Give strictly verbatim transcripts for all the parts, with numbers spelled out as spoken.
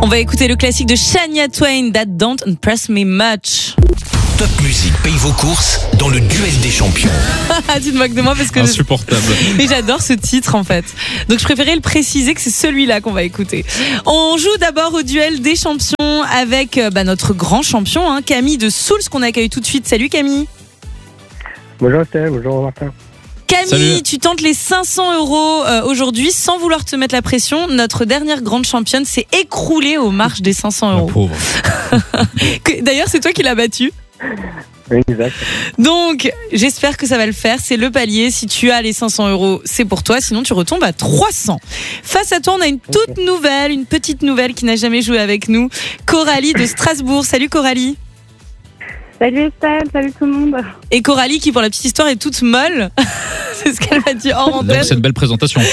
On va écouter le classique de Shania Twain, That Don't Impress Me Much. Top Music paye vos courses dans le duel des champions. Tu te moques de moi parce que insupportable. Je... Mais j'adore ce titre en fait. Donc je préférais le préciser que c'est celui-là qu'on va écouter. On joue d'abord au duel des champions avec bah, notre grand champion, hein, Camille de Souls, qu'on accueille tout de suite. Salut Camille. Bonjour Estelle, bonjour Martin. Camille, Salut. Tu tentes les cinq cents euros euh, aujourd'hui sans vouloir te mettre la pression. Notre dernière grande championne s'est écroulée aux marches des cinq cents euros. La pauvre. D'ailleurs, c'est toi qui l'as battue. Exact. Donc, j'espère que ça va le faire. C'est le palier. Si tu as les cinq cents euros, c'est pour toi. Sinon, tu retombes à trois cents. Face à toi, on a une toute okay. nouvelle, une petite nouvelle qui n'a jamais joué avec nous. Coralie de Strasbourg. Salut Coralie. Salut Estelle, salut tout le monde. Et Coralie qui, pour la petite histoire, est toute molle. C'est ce qu'elle m'a dit hors antenne. C'est une belle présentation.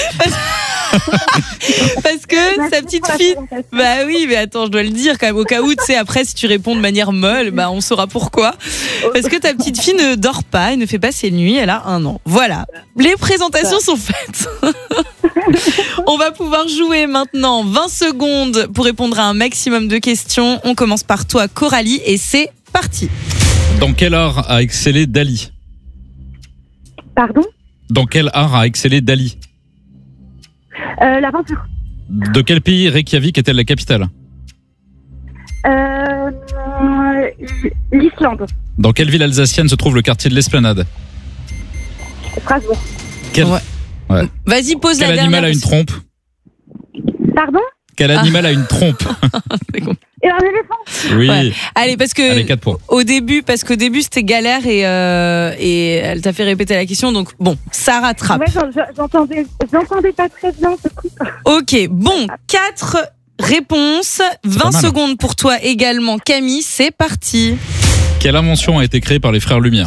Parce que Merci sa petite fille. Bah oui, mais attends, je dois le dire quand même. Au cas où, tu sais, après, si tu réponds de manière molle, bah on saura pourquoi. Parce que ta petite fille ne dort pas, elle ne fait pas ses nuits, elle a un an. Voilà. Les présentations sont faites. On va pouvoir jouer maintenant vingt secondes pour répondre à un maximum de questions. On commence par toi, Coralie, et c'est parti. Dans quel art a excellé Dali ? Pardon ? Dans quel art a excellé Dali ? euh, La peinture. De quel pays Reykjavik est-elle la capitale ? euh, L'Islande. Dans quelle ville alsacienne se trouve le quartier de l'Esplanade ? Strasbourg. Quel... Ouais. Ouais. Vas-y, pose Quel la animal dernière. a une trompe ? Pardon ? Quel animal ah. a une trompe ? Et un éléphant. Oui. Ouais. Allez, parce que Allez, quatre points. Au début, parce qu'au début c'était galère et euh, et elle t'a fait répéter la question, donc bon, ça rattrape. Ouais, j'entendais, j'entendais pas très bien ce coup. Ok, bon, quatre réponses, vingt secondes pour toi également, Camille. C'est parti. Quelle invention a été créée par les frères Lumière ?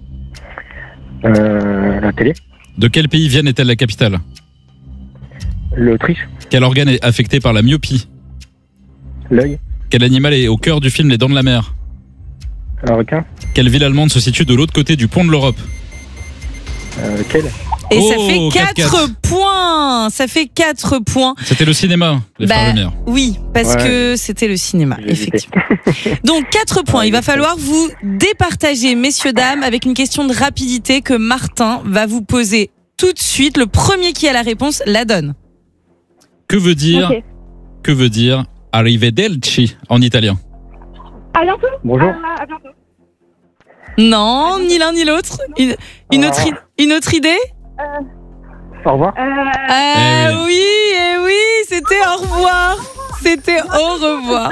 Euh, la télé. De quel pays Vienne est-elle la capitale ? L'Autriche. Quel organe est affecté par la myopie ? L'œil. Quel animal est au cœur du film Les Dents de la Mer ? Un requin. Quelle ville allemande se situe de l'autre côté du pont de l'Europe ? Euh, quel Et oh, ça fait quatre points. Ça fait quatre points. C'était le cinéma, les bah, frères Lumière. Oui, parce ouais. que c'était le cinéma, J'ai effectivement. Donc quatre points. Il va falloir vous départager, messieurs, dames, avec une question de rapidité que Martin va vous poser tout de suite. Le premier qui a la réponse la donne. Que veut dire, okay. que veut dire arrivederci en italien ? À bientôt. Bonjour. À, à bientôt. Non, ni l'un ni l'autre. Une, une, autre, une autre idée ? euh, Au revoir. Euh, euh, eh oui. oui, eh oui, c'était au revoir. C'était au revoir.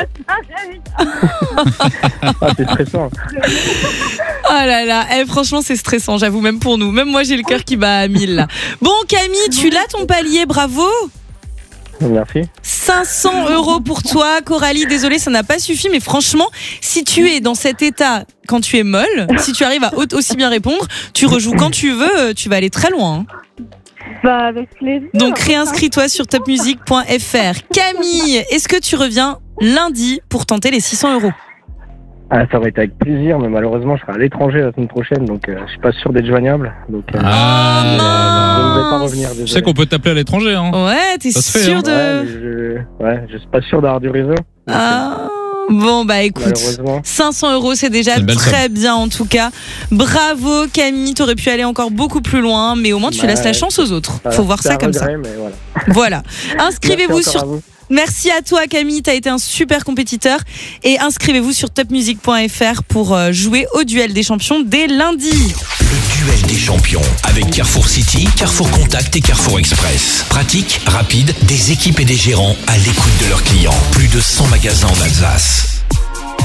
Ah, c'est stressant. Oh là là, eh, franchement c'est stressant, j'avoue, même pour nous. Même moi j'ai le cœur qui bat à mille là. Bon Camille, tu l'as ton palier, bravo. Merci. cinq cents euros pour toi. Coralie, désolée, ça n'a pas suffi, mais franchement, si tu es dans cet état quand tu es molle, si tu arrives à aussi bien répondre, tu rejoues quand tu veux, tu vas aller très loin. Hein. Bah, avec plaisir. Donc réinscris-toi sur top music point f r. Camille, est-ce que tu reviens lundi pour tenter les six cents euros ? Ah, ça va être avec plaisir, mais malheureusement, je serai à l'étranger la semaine prochaine, donc euh, je suis pas sûr d'être joignable. Donc, euh, Ah, je mince. ne vais pas revenir. Désolé. Tu sais qu'on peut t'appeler à l'étranger, hein ? Ouais, t'es Ça se fait, sûr hein. de... Ouais, mais je... ouais, je suis pas sûr d'avoir du réseau. Donc, Ah, bon bah écoute, malheureusement. cinq cents euros c'est déjà C'est une belle très somme. bien en tout cas. Bravo Camille, t'aurais pu aller encore beaucoup plus loin, mais au moins tu Bah, laisses la chance aux autres. Ça- Faut voir ça c'est un comme ça. regret, mais voilà. Voilà. Inscrivez-vous Merci encore sur... à vous. Merci à toi Camille, t'as été un super compétiteur. Et inscrivez-vous sur top music point f r pour euh, jouer au duel des champions dès lundi. Le duel des champions avec Carrefour City, Carrefour Contact et Carrefour Express. Pratique, rapide, des équipes et des gérants à l'écoute de leurs clients. Plus de cent magasins en Alsace.